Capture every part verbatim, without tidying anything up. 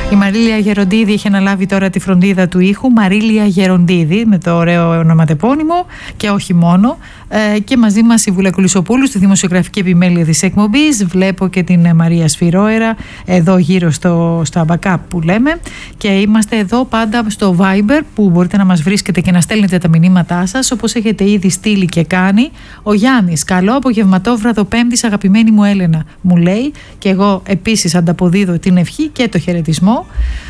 Η Μαρίλια Γεροντίδη έχει αναλάβει τώρα τη φροντίδα του ήχου. Μαρίλια Γεροντίδη, με το ωραίο ονοματεπώνυμο, και όχι μόνο. Ε, και μαζί μας η Βούλα Κουλισσοπούλου στη δημοσιογραφική επιμέλεια της εκπομπής. Βλέπω και την Μαρία Σφυρόερα εδώ γύρω στο, στο backup που λέμε. Και είμαστε εδώ πάντα στο Viber, που μπορείτε να μας βρίσκετε και να στέλνετε τα μηνύματά σας, όπως έχετε ήδη στείλει και κάνει. Ο Γιάννης, καλό απογευματόβραδο Πέμπτης, αγαπημένη μου Έλενα, μου λέει. Και εγώ επίσης ανταποδίδω την ευχή και το χαιρετισμό.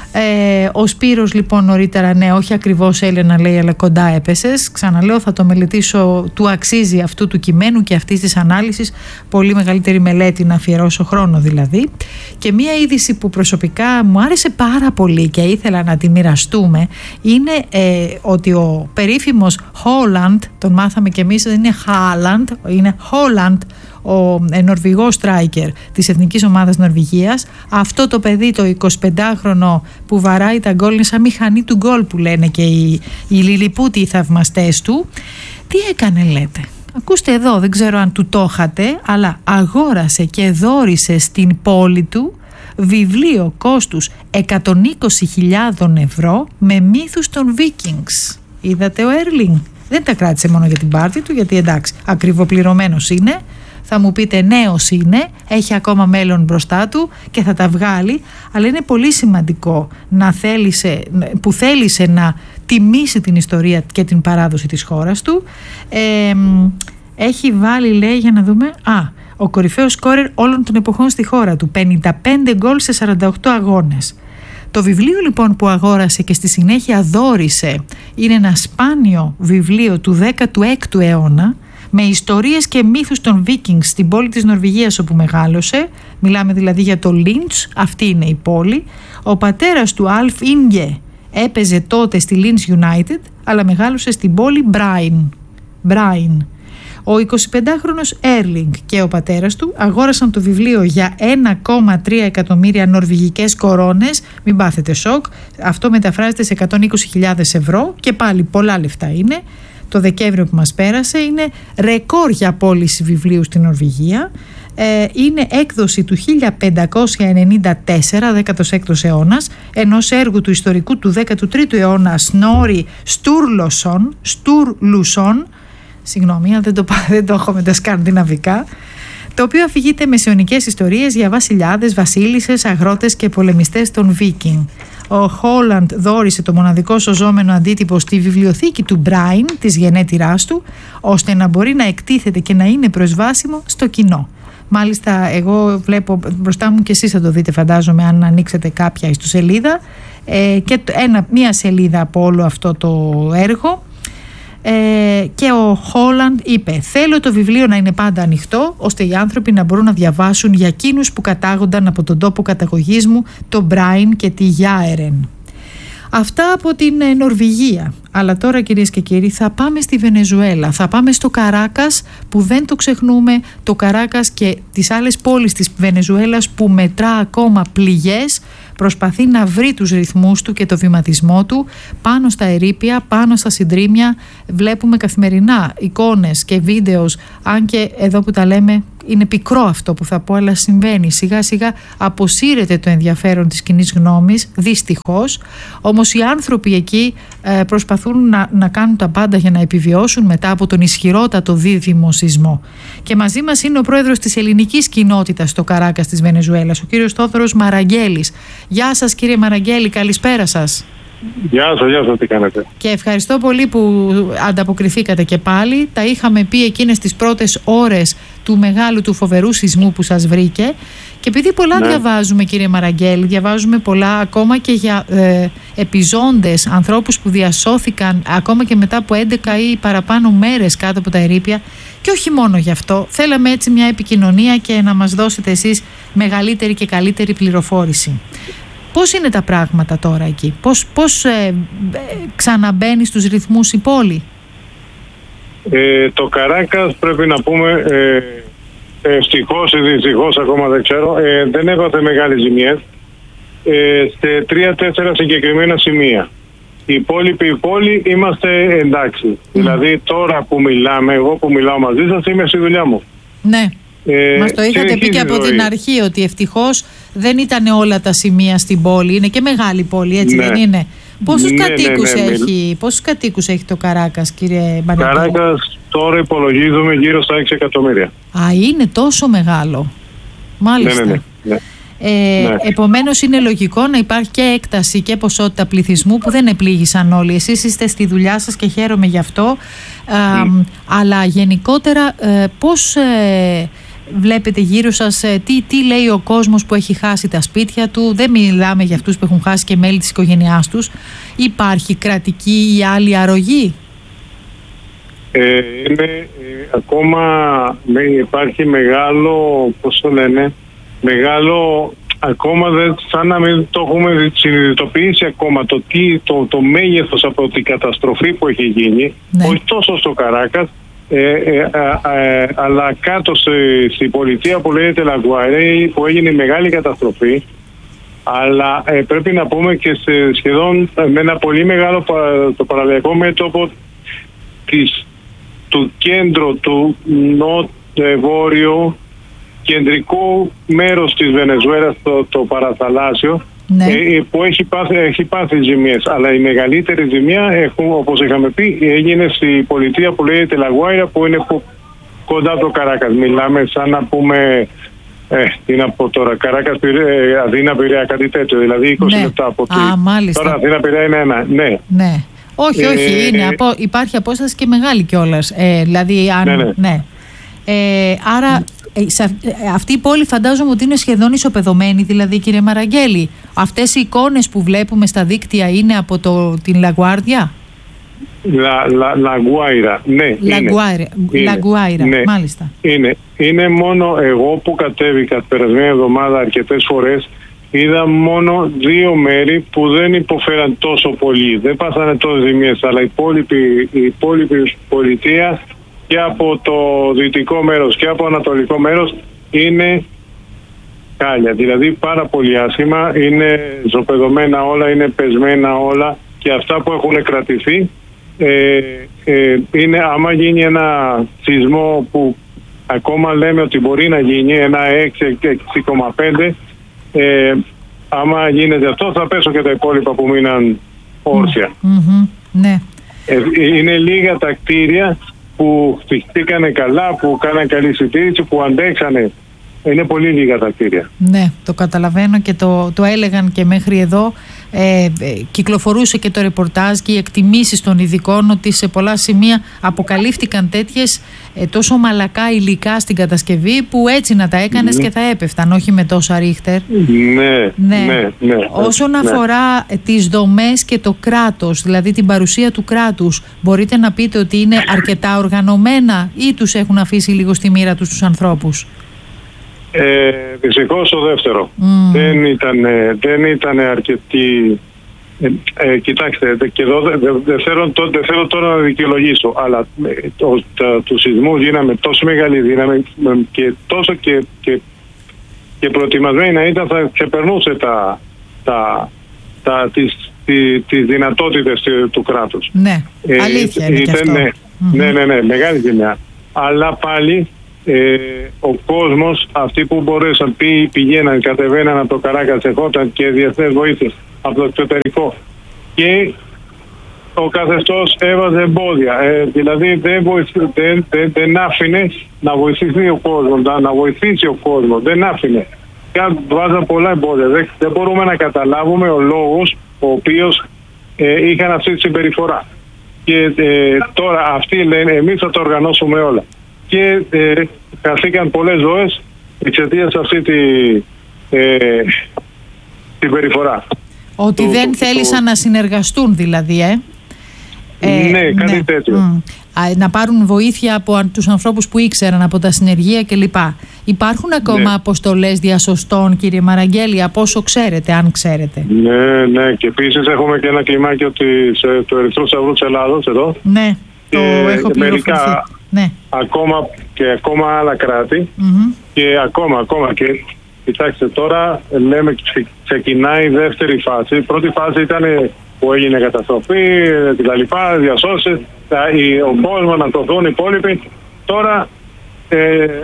Ε, ο Σπύρος λοιπόν νωρίτερα, ναι, όχι ακριβώς Έλενα λέει, αλλά κοντά έπεσες. Ξαναλέω, θα το μελετήσω, του αξίζει αυτού του κειμένου και αυτής της ανάλυσης πολύ μεγαλύτερη μελέτη, να αφιερώσω χρόνο δηλαδή. Και μία είδηση που προσωπικά μου άρεσε πάρα πολύ και ήθελα να τη μοιραστούμε είναι ε, ότι ο περίφημος Χόλαντ, τον μάθαμε και εμείς, δεν είναι Χάλαντ, είναι Χόλαντ, ο νορβηγός στράικερ της εθνικής ομάδας Νορβηγίας, αυτό το παιδί το εικοσιπεντάχρονο που βαράει τα γκολ, είναι σαν μηχανή του γκολ που λένε και οι, οι λιλιπούτοι οι θαυμαστές του. Τι έκανε λέτε? Ακούστε εδώ, δεν ξέρω αν του το είχατε, αλλά αγόρασε και δώρισε στην πόλη του βιβλίο κόστους εκατόν είκοσι χιλιάδες ευρώ με μύθους των Vikings. Είδατε ο Έρλινγκ? Δεν τα κράτησε μόνο για την πάρτι του, γιατί εντάξει, ακριβοπληρωμένος είναι. Θα μου πείτε νέος είναι, έχει ακόμα μέλλον μπροστά του και θα τα βγάλει, αλλά είναι πολύ σημαντικό να θέλησε, που θέλησε να τιμήσει την ιστορία και την παράδοση της χώρας του. Ε, έχει βάλει, λέει, για να δούμε, α, ο κορυφαίος σκόρερ όλων των εποχών στη χώρα του, πενήντα πέντε γκολ σε σαράντα οκτώ αγώνες. Το βιβλίο λοιπόν που αγόρασε και στη συνέχεια δώρισε είναι ένα σπάνιο βιβλίο του δέκατου έκτου αιώνα, με ιστορίες και μύθους των Vikings στην πόλη της Νορβηγίας όπου μεγάλωσε. Μιλάμε δηλαδή για το Λίντς, αυτή είναι η πόλη. Ο πατέρας του, Αλφ Ίνγκε, έπαιζε τότε στη Leeds United, αλλά μεγάλωσε στην πόλη Μπράιν. Μπράιν. Ο εικοσιπεντάχρονος Έρλινγκ και ο πατέρας του αγόρασαν το βιβλίο για ένα κόμμα τρία εκατομμύρια νορβηγικές κορώνες. Μην πάθετε σοκ, αυτό μεταφράζεται σε εκατόν είκοσι χιλιάδες ευρώ και πάλι πολλά λεφτά είναι. Το Δεκέμβριο που μας πέρασε, είναι ρεκόρ για πώληση βιβλίου στην Νορβηγία. Ε, είναι έκδοση του χίλια πεντακόσια ενενήντα τέσσερα, δέκατος έκτος αιώνας, ενός έργου του ιστορικού του δέκατου τρίτου αιώνα, Σνόρι Στούρλοσον, Στουρλουσον, συγγνώμη αν δεν το, δεν το έχω με τα σκανδιναβικά, το οποίο αφηγείται μεσαιωνικές ιστορίες για βασιλιάδες, βασίλισσες, αγρότες και πολεμιστές των Βίκινγκ. Ο Χόλαντ δώρισε το μοναδικό σωζόμενο αντίτυπο στη βιβλιοθήκη του Μπράιν, της γενέτειράς του, ώστε να μπορεί να εκτίθεται και να είναι προσβάσιμο στο κοινό. Μάλιστα, εγώ βλέπω μπροστά μου και εσείς θα το δείτε, φαντάζομαι, αν ανοίξετε κάποια ιστοσελίδα, ε, και ένα, μία σελίδα από όλο αυτό το έργο. Ε, και ο Χόλαντ είπε: θέλω το βιβλίο να είναι πάντα ανοιχτό, ώστε οι άνθρωποι να μπορούν να διαβάσουν για εκείνους που κατάγονταν από τον τόπο καταγωγής μου, το Μπράιν και τη Γιάερεν. Αυτά από την Νορβηγία. Αλλά τώρα, κυρίες και κύριοι, θα πάμε στη Βενεζουέλα. Θα πάμε στο Καράκας, που δεν το ξεχνούμε. Το Καράκας και τις άλλες πόλεις της Βενεζουέλας που μετρά ακόμα πληγές, προσπαθεί να βρει τους ρυθμούς του και το βηματισμό του πάνω στα ερείπια, πάνω στα συντρίμια. Βλέπουμε καθημερινά εικόνες και βίντεο, αν και εδώ που τα λέμε είναι πικρό αυτό που θα πω, αλλά συμβαίνει. Σιγά σιγά αποσύρεται το ενδιαφέρον της κοινής γνώμης, δυστυχώς. Όμως οι άνθρωποι εκεί ε, προσπαθούν να, να κάνουν τα πάντα για να επιβιώσουν μετά από τον ισχυρότατο δίδυμο σεισμό. Και μαζί μας είναι ο πρόεδρος της ελληνικής κοινότητας στο Καράκας της Βενεζουέλας, ο κύριος Θόδωρος Μαραγκέλης. Γεια σας, κύριε Μαραγκέλη, καλησπέρα σας. Γεια σας, γεια σας, τι κάνετε? Και ευχαριστώ πολύ που ανταποκριθήκατε και πάλι. Τα είχαμε πει εκείνες τις πρώτες ώρες του μεγάλου, του φοβερού σεισμού που σας βρήκε. Και επειδή πολλά ναι. διαβάζουμε, κύριε Μαραγκέλη, διαβάζουμε πολλά ακόμα και για ε, επιζώντες, ανθρώπους που διασώθηκαν ακόμα και μετά από έντεκα ή παραπάνω μέρες κάτω από τα ερείπια. Και όχι μόνο γι' αυτό, θέλαμε έτσι μια επικοινωνία και να μας δώσετε εσείς μεγαλύτερη και καλύτερη πληροφόρηση. Πώς είναι τα πράγματα τώρα εκεί, πώς, πώς ε, ε, ξαναμπαίνει στους ρυθμούς η πόλη? Ε, το Καράκας, πρέπει να πούμε, ε, ευτυχώς ή δυστυχώς, ακόμα δεν ξέρω, ε, δεν έπαθε μεγάλες ζημιές ε, σε τρία-τέσσερα συγκεκριμένα σημεία. Η υπόλοιπη πόλη είμαστε εντάξει. Mm. Δηλαδή τώρα που μιλάμε, εγώ που μιλάω μαζί σας είμαι στη δουλειά μου. Ναι. Ε, Μας το είχατε πει και από την αρχή ότι ευτυχώς δεν ήταν όλα τα σημεία στην πόλη, είναι και μεγάλη πόλη, έτσι ναι. δεν είναι? Πόσους, ναι, κατοίκους ναι, ναι, έχει, πόσους κατοίκους έχει το Καράκας, κύριε Μπανιωτή? Καράκας τώρα υπολογίζουμε γύρω στα έξι εκατομμύρια. Α, είναι τόσο μεγάλο. Μάλιστα. Ναι, ναι, ναι. Ε, ναι. Επομένως είναι λογικό να υπάρχει και έκταση και ποσότητα πληθυσμού που δεν επλήγησαν όλοι. Εσείς είστε στη δουλειά σας και χαίρομαι γι' αυτό. Mm. Ε, αλλά γενικότερα ε, πώς ε, βλέπετε γύρω σας, ε, τι, τι λέει ο κόσμος που έχει χάσει τα σπίτια του? Δεν μιλάμε για αυτούς που έχουν χάσει και μέλη της οικογένειάς τους. Υπάρχει κρατική ή άλλη αρρωγή? Ε, είναι, ε, ακόμα με, υπάρχει μεγάλο, πώς το λένε, μεγάλο, ακόμα δεν, σαν να μην το έχουμε συνειδητοποιήσει ακόμα το, τι, το, το μέγεθος από την καταστροφή που έχει γίνει, ναι. όχι τόσο στο Καράκας, ε, ε, ε, ε, αλλά κάτω στη, στη πολιτεία που λέγεται Λαγκουάιρα, που έγινε μεγάλη καταστροφή, αλλά ε, πρέπει να πούμε και σε σχεδόν με ένα πολύ μεγάλο το παραλιακό μέτωπο της, του κέντρου του νότιο-βόρειο κεντρικό μέρος της Βενεζουέλας, το, το παραθαλάσσιο, ναι. ε, που έχει πάθει, έχει πάθει ζημιές. Αλλά η μεγαλύτερη ζημιά, έχουν, όπως είχαμε πει, έγινε στη πολιτεία που λέγεται Λαγκουάιρα, που είναι που, κοντά το Καράκας. Μιλάμε σαν να πούμε, ε, τι να πω τώρα, Καράκας Πειραιά, Αθήνα Πειραιά, κάτι τέτοιο, δηλαδή είκοσι ναι. λεπτά από εκεί. Τώρα Αθήνα Πειραιά είναι ένα, ναι. ναι. Όχι, όχι, ε, είναι, ε, απο, υπάρχει απόσταση και μεγάλη κιόλας. Ε, δηλαδή, αν, ναι, ναι. ναι. Ε, άρα, ε, σε, ε, αυτή η πόλη φαντάζομαι ότι είναι σχεδόν ισοπεδωμένη, δηλαδή, κύριε Μαραγκέλη. Αυτές οι εικόνες που βλέπουμε στα δίκτυα είναι από το, την Λαγκουάρδια? Λα, λα, Λαγκουάιρα, ναι. Λαγκουάιρα, είναι, Λαγκουάιρα ναι, μάλιστα. Είναι, είναι μόνο εγώ που κατέβηκα την περασμένη εβδομάδα αρκετές φορές. Είδα μόνο δύο μέρη που δεν υποφέραν τόσο πολύ. Δεν πάθανε τόσο ζημιές, αλλά η υπόλοιπη, η υπόλοιπη πολιτεία και από το δυτικό μέρος και από το ανατολικό μέρος είναι χάλια. Δηλαδή πάρα πολύ άσχημα, είναι ζωπεδωμένα όλα, είναι πεσμένα όλα, και αυτά που έχουν κρατηθεί ε, ε, είναι, άμα γίνει ένα σεισμό που ακόμα λέμε ότι μπορεί να γίνει, ένα έξι κόμμα πέντε, Ε, άμα γίνεται αυτό θα πέσω και τα υπόλοιπα που μείναν όρθια. Mm-hmm. Ναι. Ε, είναι λίγα τα κτίρια που χτιστήκανε καλά, που κάνανε καλή συντήρηση, που αντέξανε. Είναι πολύ λίγα τα κτίρια. Ναι, το καταλαβαίνω και το, το έλεγαν και μέχρι εδώ. Ε, ε, κυκλοφορούσε και το ρεπορτάζ και οι εκτιμήσεις των ειδικών ότι σε πολλά σημεία αποκαλύφθηκαν τέτοιες ε, τόσο μαλακά υλικά στην κατασκευή που έτσι να τα έκανες mm. και θα έπεφταν, όχι με τόσα ρίχτερ. Ναι, ναι, ναι, ναι. Όσον ναι. αφορά τις δομές και το κράτος, δηλαδή την παρουσία του κράτους, μπορείτε να πείτε ότι είναι αρκετά οργανωμένα ή τους έχουν αφήσει λίγο στη μοίρα τους τους ανθρώπους? Ε, δυστυχώς το δεύτερο. Mm. Δεν ήταν, δεν ήταν αρκετή. Ε, ε, κοιτάξτε, και εδώ δεν δε, δε θέλω, δε θέλω τώρα να δικαιολογήσω, αλλά ε, το, τα, τους σεισμούς γίναμε τόσο μεγάλη δύναμη και τόσο και, και, και προετοιμασμένοι να ήταν, θα ξεπερνούσε τα, τα, τα, τις, τις, τις δυνατότητες του κράτους. Ναι, ε, αλήθεια είναι ήταν, και αυτό. Ναι, mm-hmm. ναι, ναι, ναι, μεγάλη ζημιά. Αλλά πάλι Ε, ο κόσμος, αυτοί που μπορέσαν, ποι, πηγαίναν, κατεβαίναν από το Καράκας, ερχόταν και διεθνές βοήθειες από το εξωτερικό, και ο καθεστώς έβαζε εμπόδια. Ε, δηλαδή δεν, βοηθ, δεν, δεν, δεν άφηνε να βοηθήσει ο κόσμος, να, να βοηθήσει ο κόσμος, δεν άφηνε. Βάζαν πολλά εμπόδια. Δεν, δεν μπορούμε να καταλάβουμε ο λόγος ο οποίος ε, είχαν αυτή τη συμπεριφορά. Και ε, τώρα αυτοί λένε εμείς θα το οργανώσουμε όλα. Και ε, χαθήκαν πολλές ζωές εξαιτίας αυτή τη, ε, την περιφορά. Ότι το, δεν το, θέλησαν το... να συνεργαστούν δηλαδή, ε. ε ναι, κάτι ναι. τέτοιο. Mm. Να πάρουν βοήθεια από τους ανθρώπους που ήξεραν, από τα συνεργεία κλπ. Υπάρχουν ακόμα ναι. αποστολές διασωστών, κύριε Μαραγκέλη, από όσο ξέρετε, αν ξέρετε? Ναι, ναι, και επίσης έχουμε και ένα κλιμάκιο της, του Ερυθρού Σταυρού της Ελλάδος εδώ. Ναι, το έχω πληροφορηθεί. Ναι. Ακόμα και ακόμα άλλα κράτη mm-hmm. και ακόμα, ακόμα και κοιτάξτε τώρα λέμε ξεκινάει η δεύτερη φάση. Η πρώτη φάση ήταν που έγινε καταστροφή, τα λοιπά, διασώσεις, ο κόσμος να τοθούν οι υπόλοιποι. Τώρα ε,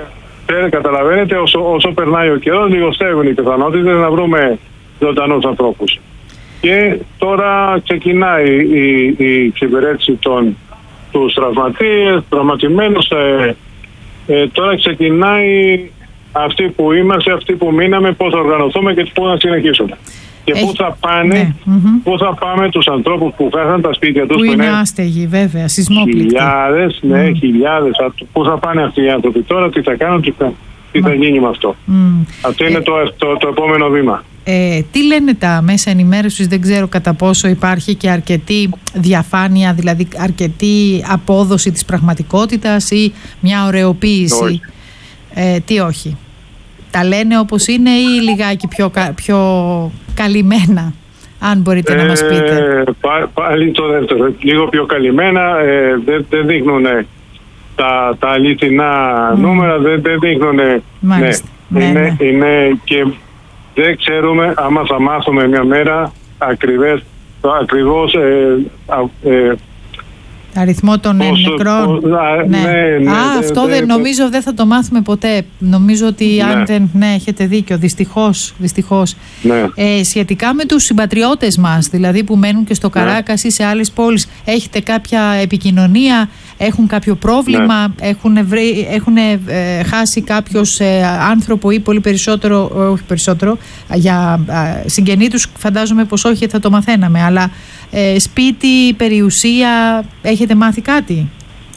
καταλαβαίνετε, όσο, όσο περνάει ο καιρός, λιγοστεύουν οι πιθανότητες να βρούμε ζωντανούς ανθρώπους. Και τώρα ξεκινάει η, η εξυπηρέτηση των τους τραυματίες, τραυματισμένους. Ε, ε, τώρα ξεκινάει αυτοί που είμαστε, αυτοί που μείναμε, πώς θα οργανωθούμε και πού να συνεχίσουμε. Και Έχει... πού θα πάνε, ναι. mm-hmm. πού θα πάμε τους ανθρώπους που χάσαν τα σπίτια τους. Που είναι άστεγοι, βέβαια, σεισμόπληκτοι. Χιλιάδες, ναι, mm. χιλιάδες. Πού θα πάνε αυτοί οι άνθρωποι τώρα, τι θα κάνουν, τι θα, τι θα γίνει με αυτό. Mm. Αυτό είναι ε... το, το, το επόμενο βήμα. Ε, τι λένε τα μέσα ενημέρωσης, δεν ξέρω κατά πόσο υπάρχει και αρκετή διαφάνεια, δηλαδή αρκετή απόδοση της πραγματικότητας ή μια ωρεοποίηση. Ε, τι όχι. Τα λένε όπως είναι ή λιγάκι πιο, πιο καλυμμένα, αν μπορείτε ε, να μας πείτε. Πά, πάλι το δεύτερο. Λίγο πιο καλυμμένα, ε, δεν, δεν δείχνουν τα, τα αληθινά mm. νούμερα, δεν, δεν δείχνουν. Μάλιστα. Ναι, ναι, είναι, ναι. είναι και δεν ξέρουμε άμα θα μάθουμε μια μέρα ακριβές, ακριβώς ε, ε, αριθμό των πώς, νεκρών. Πώς, α, ναι. Ναι, ναι, α, ναι, αυτό ναι, δεν, ναι, νομίζω δεν θα το μάθουμε ποτέ. Νομίζω ότι ναι. αν δεν, ναι, έχετε δίκιο, δυστυχώς, δυστυχώς. Ναι. Ε, σχετικά με τους συμπατριώτες μας, δηλαδή που μένουν και στο Καράκας ναι. ή σε άλλες πόλεις, έχετε κάποια επικοινωνία, έχουν κάποιο πρόβλημα, ναι. έχουν, βρει, έχουν ε, χάσει κάποιος ε, άνθρωπο ή πολύ περισσότερο, ε, όχι περισσότερο, για ε, συγγενή τους φαντάζομαι πως όχι, θα το μαθαίναμε, αλλά ε, σπίτι, περιουσία, έχετε μάθει κάτι?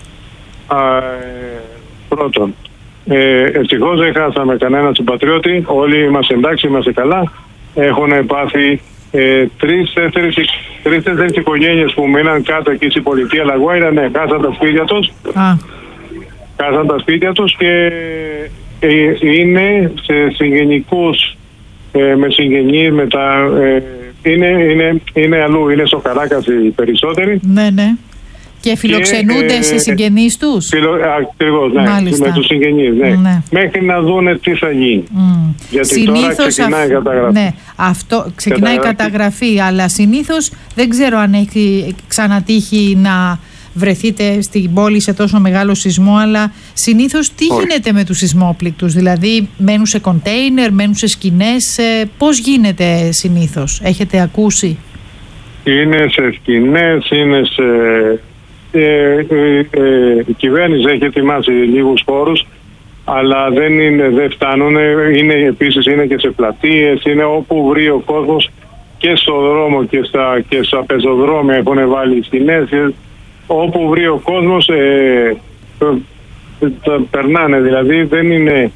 Α, ε, πρώτον, ε, ευτυχώς δεν χάσαμε κανένα συμπατριώτη, όλοι είμαστε εντάξει, είμαστε καλά. Έχουν πάθει ε, τρεις-τέσσερις τρεις-τέσσερις οικογένειες που μείναν κάτω εκεί στην πολιτεία Λαγουάιρα, ναι, χάσαν τα σπίτια τους. Α. Χάσαν τα σπίτια τους και ε, είναι σε συγγενικούς, ε, με συγγενείς, με τα... Ε, είναι, είναι, είναι αλλού, είναι στο Καράκας οι περισσότεροι. Ναι, ναι. Και φιλοξενούνται και, σε συγγενείς τους. Φιλο, ακριβώς, ναι. Μάλιστα. Με τους συγγενείς, ναι. ναι. Μέχρι να δούνε τι θα γίνει. Mm. Γιατί συνήθως τώρα ξεκινάει η καταγραφή. Ναι, αυτό ξεκινάει η καταγραφή, αλλά συνήθως δεν ξέρω αν έχει ξανατύχει να βρεθείτε στην πόλη σε τόσο μεγάλο σεισμό, αλλά συνήθως τι Όχι. γίνεται με τους σεισμόπληκτους? Δηλαδή μένουν σε κοντέινερ, μένουν σε σκηνές, πώς γίνεται συνήθως? Έχετε ακούσει? Είναι σε σκηνές, είναι σε... Ε, ε, ε, η κυβέρνηση έχει ετοιμάσει λίγους χώρους, αλλά δεν, είναι, δεν φτάνουν. Είναι, επίσης είναι και σε πλατείες, είναι όπου βρει ο κόσμος, και στο δρόμο και στα, και στα πεζοδρόμια έχουν βάλει σκηνές. Όπου βρει ο κόσμος ε, το, το, το, περνάνε, δηλαδή δεν είναι...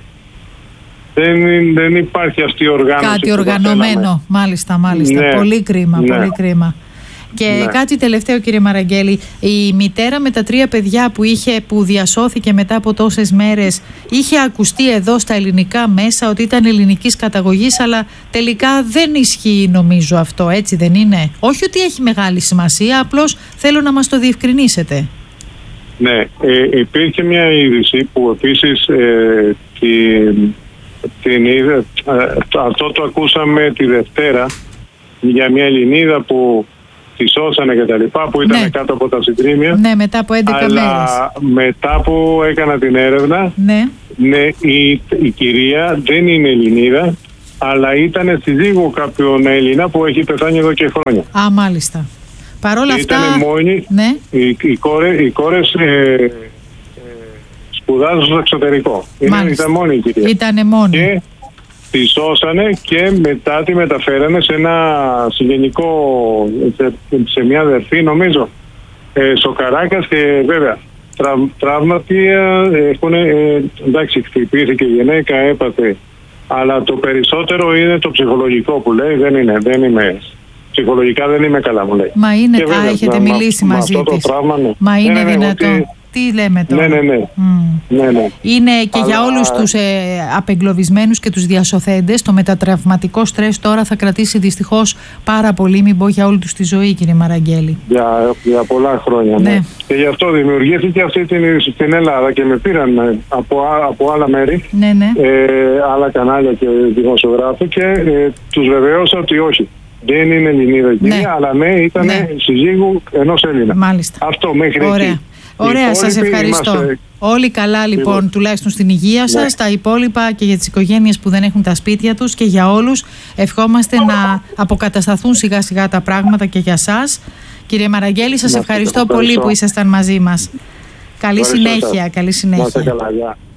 Δεν, δεν υπάρχει αυτή η οργάνωση. Κάτι οργανωμένο, μάλιστα, μάλιστα. Ναι. Πολύ κρίμα, ναι. πολύ κρίμα. Και ναι. κάτι τελευταίο, κύριε Μαραγκέλη, η μητέρα με τα τρία παιδιά που είχε, που διασώθηκε μετά από τόσες μέρες, είχε ακουστεί εδώ στα ελληνικά μέσα ότι ήταν ελληνικής καταγωγής, αλλά τελικά δεν ισχύει νομίζω αυτό, έτσι δεν είναι? Όχι ότι έχει μεγάλη σημασία, απλώς θέλω να μας το διευκρινίσετε. Ναι, ε, υπήρχε μια είδηση που επίσης ε, την, την είδε, ε, αυτό το ακούσαμε τη Δευτέρα, για μια Ελληνίδα που τη σώσανε και τα λοιπά, που ήταν ναι. κάτω από τα συντρίμμια. Ναι, μετά από έντεκα αλλά μέρες. Μετά που έκανα την έρευνα, ναι, ναι η, η κυρία δεν είναι Ελληνίδα, αλλά ήταν σύζυγο κάποιον Έλληνα που έχει πεθάνει εδώ και χρόνια. Α, μάλιστα. Παρόλα αυτά... Ήταν μόνη, ναι. οι, οι, κόρες, οι κόρες ε, ε, σπουδάζουν στο εξωτερικό. Είναι, ήταν μόνη η κυρία. Ήτανε μόνη. Και τη σώσανε και μετά τη μεταφέρανε σε ένα συγγενικό, σε, σε μια αδερφή νομίζω, ε, στο Καράκας, και βέβαια τρα, τραύματια έχουν, ε, εντάξει, χτυπήθηκε η γυναίκα, έπαθε, αλλά το περισσότερο είναι το ψυχολογικό που λέει, δεν είναι, δεν είμαι, ψυχολογικά δεν είμαι καλά, μου λέει. Μα είναι, βέβαια, α, έχετε μα, μιλήσει μα, μαζί της. Τραύμα, ναι. Μα είναι ναι, ναι, δυνατόν. Ότι, τι λέμε τώρα. Ναι, ναι, ναι. Mm. ναι, ναι. Είναι και αλλά... για όλους τους ε, απεγκλωβισμένους και τους διασωθέντες, το μετατραυματικό στρες τώρα θα κρατήσει δυστυχώς πάρα πολύ, μην πω για όλη τους τη ζωή, κύριε Μαραγκέλη. Για, για πολλά χρόνια, ναι. ναι. Και γι' αυτό δημιουργήθηκε αυτή την είδηση στην Ελλάδα και με πήραν από, από άλλα μέρη, ναι, ναι. Ε, κυρία κανάλια και δημοσιογράφοι, και ε, τους βεβαίωσα ότι όχι. Δεν είναι Ελληνίδα κυρία, ναι. αλλά ναι, ήταν ναι. συζύγου ενός Έλληνα. Μάλιστα. Αυτό μέχρι Ωραία. εκεί. Ωραία, σας ευχαριστώ. Είμαστε... Όλοι καλά λοιπόν, λοιπόν, τουλάχιστον στην υγεία σας, ναι. Τα υπόλοιπα και για τις οικογένειες που δεν έχουν τα σπίτια τους και για όλους ευχόμαστε να αποκατασταθούν σιγά σιγά τα πράγματα και για σας. Κύριε Μαραγγέλη, σας ευχαριστώ, ευχαριστώ πολύ που ήσασταν μαζί μας. Καλή συνέχεια, καλή συνέχεια.